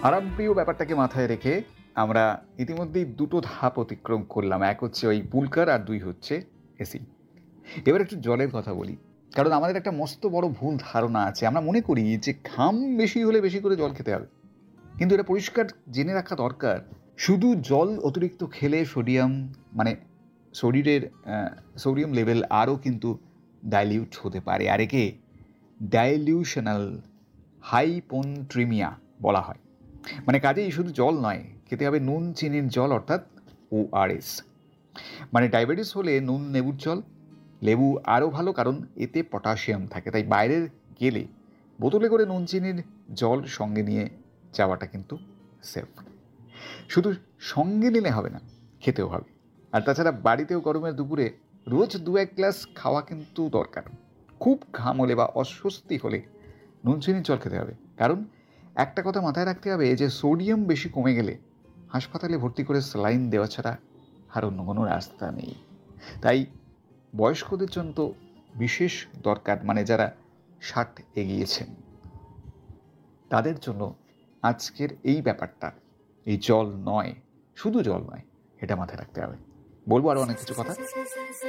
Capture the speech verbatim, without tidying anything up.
আরামপ্রিয় ব্যাপারটাকে মাথায় রেখে আমরা ইতিমধ্যেই দুটো ধাপ অতিক্রম করলাম। এক হচ্ছে ওই পুলকার আর দুই হচ্ছে এসি। এবার একটু জলের কথা বলি। কারণ আমাদের একটা মস্ত বড় ভুল ধারণা আছে। আমরা মনে করি যে ঘাম বেশি হলে বেশি করে জল খেতে হবে। কিন্তু এটা পরিষ্কার জেনে রাখা দরকার, শুধু জল অতিরিক্ত খেলে সোডিয়াম মানে শরীরের সোডিয়াম লেভেল আরও কিন্তু ডাইলিউট হতে পারে। আর একে ডাইলিউশনাল হাইপোনট্রিমিয়া বলা হয়। মানে কাজেই শুধু জল নয়, খেতে হবে নুন চিনির জল অর্থাৎ ওআরএস। মানে ডায়াবেটিস হলে নুন লেবুর জল, লেবু আরও ভালো কারণ এতে পটাশিয়াম থাকে। তাই বাইরের গেলে বোতলে করে নুন চিনির জল সঙ্গে নিয়ে যাওয়াটা কিন্তু সেফ। শুধু সঙ্গে নিলে হবে না, খেতেও হবে। আর তাছাড়া বাড়িতেও গরমের দুপুরে রোজ দু এক গ্লাস খাওয়া কিন্তু দরকার। খুব ঘাম হলে বা অস্বস্তি হলে নুন চিনির জল খেতে হবে। কারণ একটা কথা মাথায় রাখতে হবে যে সোডিয়াম বেশি কমে গেলে হাসপাতালে ভর্তি করে স্যালাইন দেওয়া ছাড়া আর অন্য কোনো রাস্তা নেই। তাই বয়স্কদের জন্য তো বিশেষ দরকার, মানে যারা ষাট এগিয়েছেন তাদের জন্য আজকের এই ব্যাপারটা, এই জল নয়, শুধু জল নয়, এটা মাথায় রাখতে হবে। বলবো আরও অনেক কিছু কথা।